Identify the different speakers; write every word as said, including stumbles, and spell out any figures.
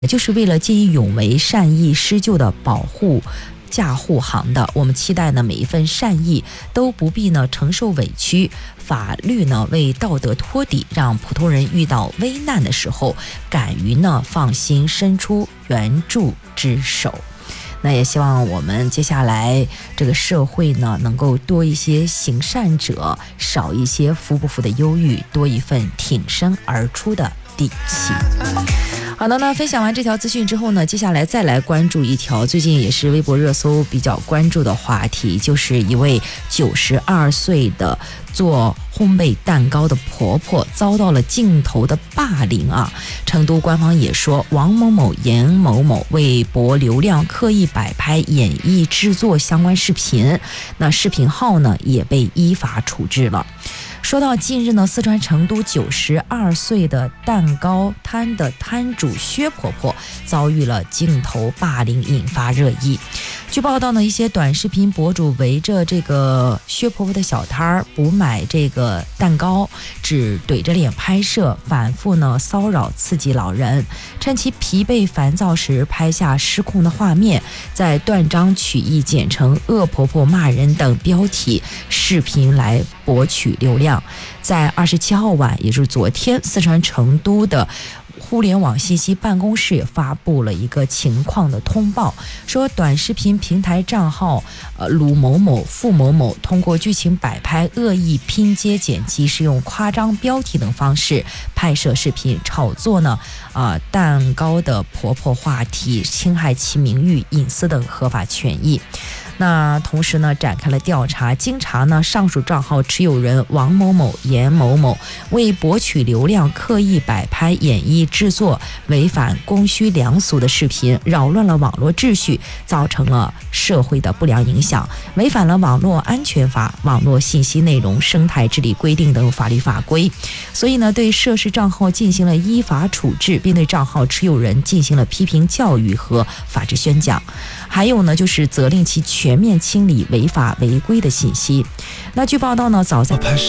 Speaker 1: 就是为了见义勇为、善意施救的保护驾护航的。我们期待呢，每一份善意都不必呢承受委屈，法律呢为道德托底，让普通人遇到危难的时候，敢于呢放心伸出援助之手。那也希望我们接下来这个社会呢，能够多一些行善者，少一些服不服的忧郁，多一份挺身而出的底气。好的，那分享完这条资讯之后呢，接下来再来关注一条最近也是微博热搜比较关注的话题，就是一位九十二岁的做烘焙蛋糕的婆婆遭到了镜头的霸凌啊！成都官方也说，王某某、严某某为博流量刻意摆拍、演绎制作相关视频，那视频号呢也被依法处置了。说到近日呢，四川成都九十二岁的蛋糕摊的摊主薛婆婆遭遇了镜头霸凌，引发热议。据报道呢，一些短视频博主围着这个薛婆婆的小摊儿不买这个蛋糕，只怼着脸拍摄，反复呢骚扰刺激老人，趁其疲惫烦躁时拍下失控的画面，再断章取义剪成恶婆婆骂人等标题视频来博取流量。在二十七号晚，也就是昨天，四川成都的互联网信息办公室也发布了一个情况的通报，说短视频平台账号呃鲁某某、付某某通过剧情摆拍、恶意拼接剪辑、使用夸张标题等方式拍摄视频，炒作呢啊、呃、蛋糕的婆婆话题，侵害其名誉、隐私等合法权益。那同时呢，展开了调查。经查呢，上述账号持有人王某某、严某某为博取流量，刻意摆拍、演绎制作违反公序良俗的视频，扰乱了网络秩序，造成了社会的不良影响，违反了网络安全法、网络信息内容生态治理规定等法律法规。所以呢，对涉事账号进行了依法处置，并对账号持有人进行了批评教育和法制宣讲。还有呢，就是责令其全面清理违法违规的信息。那据报道呢，早在